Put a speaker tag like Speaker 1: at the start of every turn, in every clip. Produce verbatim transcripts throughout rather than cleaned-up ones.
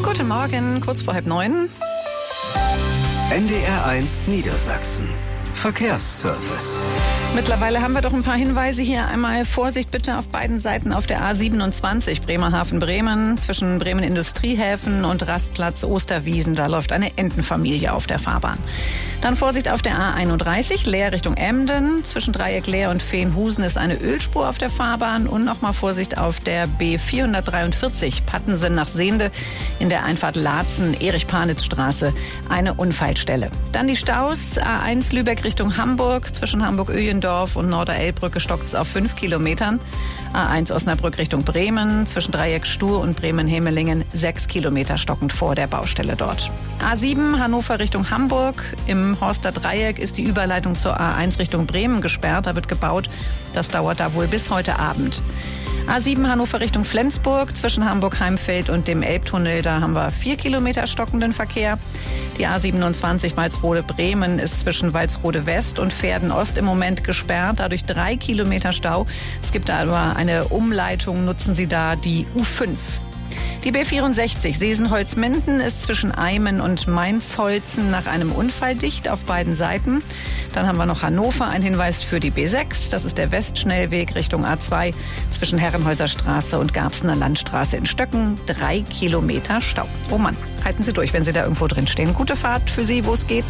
Speaker 1: Guten Morgen, kurz vor halb neun.
Speaker 2: N D R eins Niedersachsen. Verkehrsservice.
Speaker 1: Mittlerweile haben wir doch ein paar Hinweise hier. Einmal Vorsicht bitte auf beiden Seiten auf der A siebenundzwanzig Bremerhaven-Bremen zwischen Bremen Industriehäfen und Rastplatz Osterwiesen. Da läuft eine Entenfamilie auf der Fahrbahn. Dann Vorsicht auf der A einunddreißig Leer Richtung Emden. Zwischen Dreieck Leer und Veenhusen ist eine Ölspur auf der Fahrbahn. Und nochmal Vorsicht auf der B vierhundertdreiundvierzig Pattensen nach Sehnde in der Einfahrt Laatzen-Erich-Panitz-Straße. Eine Unfallstelle. Dann die Staus. A eins Lübeck Richtung Hamburg. Zwischen Hamburg-Öhlendorf und Norderelbbrücke stockt es auf fünf Kilometern. A eins Osnabrück Richtung Bremen. Zwischen Dreieck Stur und Bremen-Hemelingen sechs Kilometer stockend vor der Baustelle dort. A sieben Hannover Richtung Hamburg. Im Horster Dreieck ist die Überleitung zur A eins Richtung Bremen gesperrt. Da wird gebaut. Das dauert da wohl bis heute Abend. A sieben Hannover Richtung Flensburg. Zwischen Hamburg-Heimfeld und dem Elbtunnel. Da haben wir vier Kilometer stockenden Verkehr. Die A siebenundzwanzig Walsrode-Bremen ist zwischen Walsrode West und Verden Ost im Moment gesperrt. Dadurch drei Kilometer Stau. Es gibt aber eine Umleitung. Nutzen Sie da die U fünf. Die B vierundsechzig Sesenholz-Minden ist zwischen Eimen und Mainzholzen nach einem Unfall dicht auf beiden Seiten. Dann haben wir noch Hannover, ein Hinweis für die B sechs. Das ist der Westschnellweg Richtung A zwei zwischen Herrenhäuser Straße und Garbsener Landstraße in Stöcken. Drei Kilometer Stau. Oh Mann, halten Sie durch, wenn Sie da irgendwo drin stehen. Gute Fahrt für Sie, wo es geht.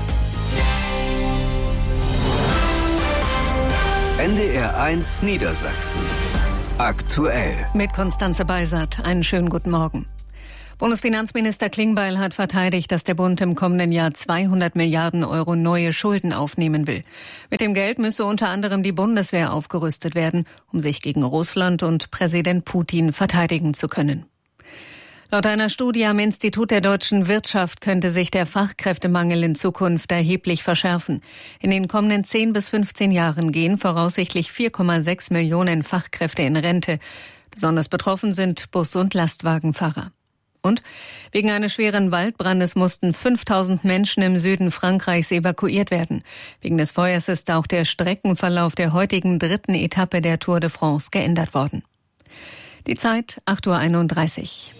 Speaker 2: N D R eins Niedersachsen. Aktuell.
Speaker 3: Mit Konstanze Beisert. Einen schönen guten Morgen. Bundesfinanzminister Klingbeil hat verteidigt, dass der Bund im kommenden Jahr zweihundert Milliarden Euro neue Schulden aufnehmen will. Mit dem Geld müsse unter anderem die Bundeswehr aufgerüstet werden, um sich gegen Russland und Präsident Putin verteidigen zu können. Laut einer Studie am Institut der deutschen Wirtschaft könnte sich der Fachkräftemangel in Zukunft erheblich verschärfen. In den kommenden zehn bis fünfzehn Jahren gehen voraussichtlich vier Komma sechs Millionen Fachkräfte in Rente. Besonders betroffen sind Bus- und Lastwagenfahrer. Und wegen eines schweren Waldbrandes mussten fünftausend Menschen im Süden Frankreichs evakuiert werden. Wegen des Feuers ist auch der Streckenverlauf der heutigen dritten Etappe der Tour de France geändert worden. Die Zeit acht Uhr einunddreißig.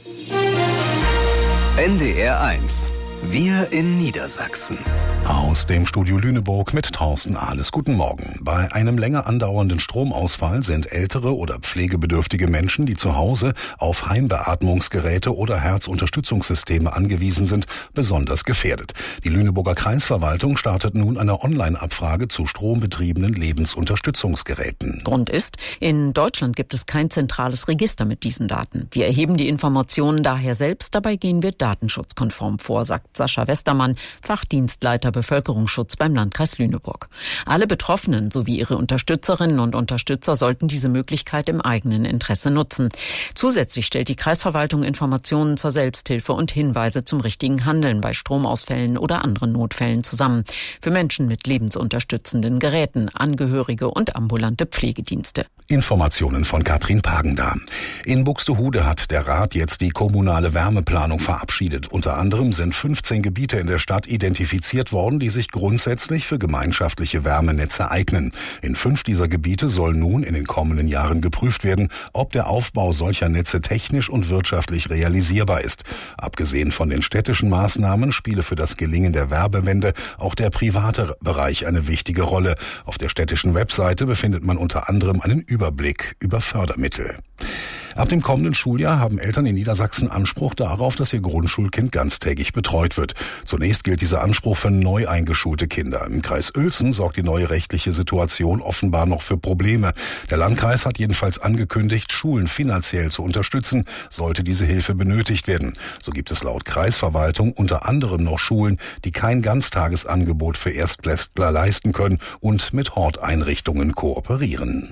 Speaker 2: N D R eins. Wir in Niedersachsen.
Speaker 4: Aus dem Studio Lüneburg mit Thorsten Ahles. Guten Morgen. Bei einem länger andauernden Stromausfall sind ältere oder pflegebedürftige Menschen, die zu Hause auf Heimbeatmungsgeräte oder Herzunterstützungssysteme angewiesen sind, besonders gefährdet. Die Lüneburger Kreisverwaltung startet nun eine Online-Abfrage zu strombetriebenen Lebensunterstützungsgeräten.
Speaker 5: Grund ist, in Deutschland gibt es kein zentrales Register mit diesen Daten. Wir erheben die Informationen daher selbst, dabei gehen wir datenschutzkonform vor, sagt Sascha Westermann, Fachdienstleiter Bevölkerungsschutz beim Landkreis Lüneburg. Alle Betroffenen sowie ihre Unterstützerinnen und Unterstützer sollten diese Möglichkeit im eigenen Interesse nutzen. Zusätzlich stellt die Kreisverwaltung Informationen zur Selbsthilfe und Hinweise zum richtigen Handeln bei Stromausfällen oder anderen Notfällen zusammen. Für Menschen mit lebensunterstützenden Geräten, Angehörige und ambulante Pflegedienste.
Speaker 4: Informationen von Katrin Pagenda. In Buxtehude hat der Rat jetzt die kommunale Wärmeplanung verabschiedet. Unter anderem sind fünfzehn Gebiete in der Stadt identifiziert worden, die sich grundsätzlich für gemeinschaftliche Wärmenetze eignen. In fünf dieser Gebiete soll nun in den kommenden Jahren geprüft werden, ob der Aufbau solcher Netze technisch und wirtschaftlich realisierbar ist. Abgesehen von den städtischen Maßnahmen spiele für das Gelingen der Wärmewende auch der private Bereich eine wichtige Rolle. Auf der städtischen Webseite befindet man unter anderem einen Überblick über Fördermittel. Ab dem kommenden Schuljahr haben Eltern in Niedersachsen Anspruch darauf, dass ihr Grundschulkind ganztägig betreut wird. Zunächst gilt dieser Anspruch für neu eingeschulte Kinder. Im Kreis Uelzen sorgt die neue rechtliche Situation offenbar noch für Probleme. Der Landkreis hat jedenfalls angekündigt, Schulen finanziell zu unterstützen, sollte diese Hilfe benötigt werden. So gibt es laut Kreisverwaltung unter anderem noch Schulen, die kein Ganztagesangebot für Erstklässler leisten können und mit Horteinrichtungen kooperieren.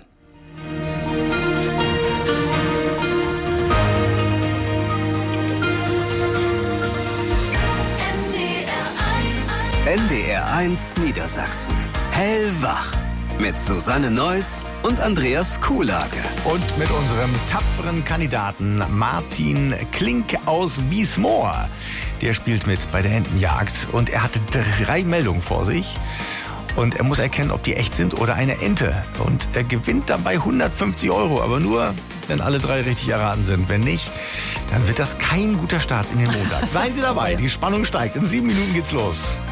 Speaker 2: N D R eins Niedersachsen. Hellwach. Mit Susanne Neuss und Andreas Kuhlage.
Speaker 6: Und mit unserem tapferen Kandidaten Martin Klink aus Wiesmoor. Der spielt mit bei der Entenjagd und er hatte drei Meldungen vor sich. Und er muss erkennen, ob die echt sind oder eine Ente. Und er gewinnt dabei hundertfünfzig Euro, aber nur, wenn alle drei richtig erraten sind. Wenn nicht, dann wird das kein guter Start in den Montag. Seien Sie dabei, die Spannung steigt. In sieben Minuten geht's los.